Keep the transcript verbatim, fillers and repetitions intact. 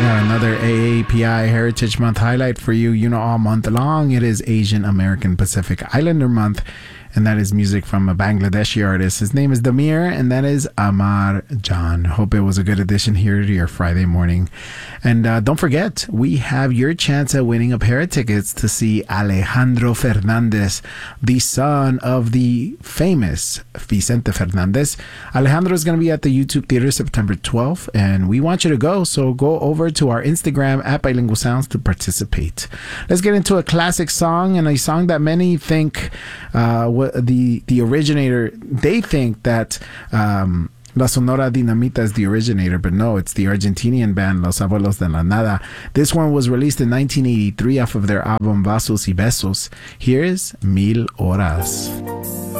got another A A P I Heritage Month highlight for you. You know, all month long, it is Asian American Pacific Islander Month. And that is music from a Bangladeshi artist. His name is Damir, and that is Amar John. Hope it was a good addition here to your Friday morning. And uh, don't forget, we have your chance at winning a pair of tickets to see Alejandro Fernandez, the son of the famous Vicente Fernandez. Alejandro is going to be at the YouTube Theater September twelfth, and we want you to go. So go over to our Instagram at Bilingual Sounds to participate. Let's get into a classic song, and a song that many think uh, the the originator, they think that um, La Sonora Dinamita is the originator, but no, it's the Argentinian band Los Abuelos de la Nada. This one was released in nineteen eighty-three off of their album Vasos y Besos. Here's Mil Horas.